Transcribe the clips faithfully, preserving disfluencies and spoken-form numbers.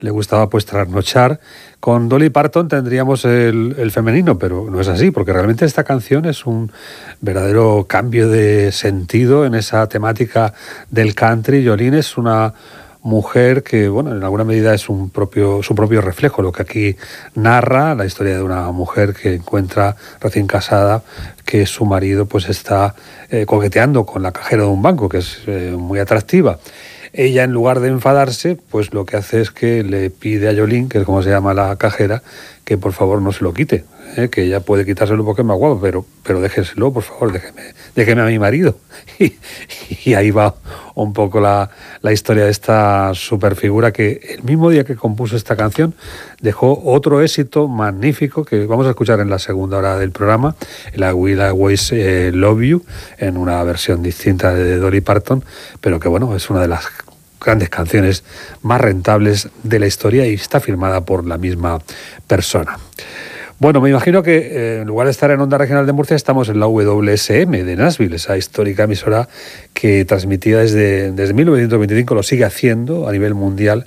le gustaba pues trasnochar. Con Dolly Parton tendríamos el, el femenino, pero no es así, porque realmente esta canción es un verdadero cambio de sentido en esa temática del country. Jolene es una mujer que, bueno, en alguna medida es un propio, su propio reflejo, lo que aquí narra la historia de una mujer que encuentra recién casada que su marido pues está eh, coqueteando con la cajera de un banco, que es eh, muy atractiva. Ella, en lugar de enfadarse, pues lo que hace es que le pide a Jolene, que es como se llama la cajera, que por favor no se lo quite, ¿eh? Que ella puede quitárselo porque es más guapo, pero, pero déjeselo, por favor, déjeme, déjeme a mi marido. Y, y ahí va un poco la, la historia de esta superfigura que el mismo día que compuso esta canción dejó otro éxito magnífico que vamos a escuchar en la segunda hora del programa, la Will Always eh, Love You, en una versión distinta de Dolly Parton, pero que bueno, es una de las grandes canciones más rentables de la historia y está firmada por la misma persona. Bueno, me imagino que eh, en lugar de estar en Onda Regional de Murcia, estamos en la W S M de Nashville, esa histórica emisora que transmitía desde, desde mil novecientos veinticinco, lo sigue haciendo a nivel mundial,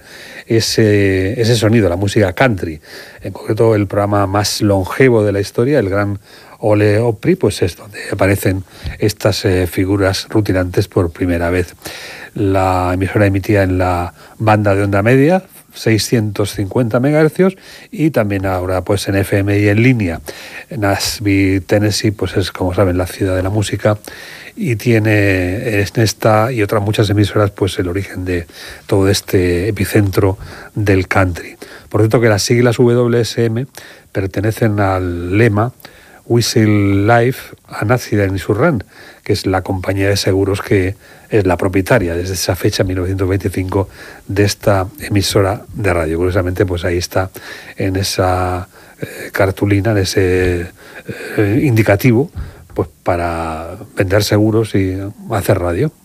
ese, ese sonido, la música country. En concreto, el programa más longevo de la historia, el gran Ole Opry, pues es donde aparecen estas eh, figuras rutinantes por primera vez. La emisora emitía en la banda de onda media, seiscientos cincuenta megahercios, y también ahora pues en F M y en línea. Nashville, Tennessee, pues es, como saben, la ciudad de la música y tiene en esta y otras muchas emisoras pues el origen de todo este epicentro del country. Por cierto que las siglas W S M pertenecen al lema We Sell Life an Accident Insurance, que es la compañía de seguros que es la propietaria desde esa fecha, mil novecientos veinticinco, de esta emisora de radio. Curiosamente, pues ahí está en esa eh, cartulina, en ese eh, indicativo, pues para vender seguros y hacer radio.